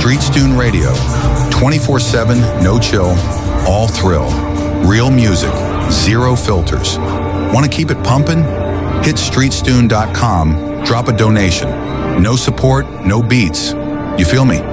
Streetstune Radio, 24/7, no chill, all thrill. Real music, zero filters. Want to keep it pumping? Hit streetstune.com, drop a donation. No support, no beats. You feel me?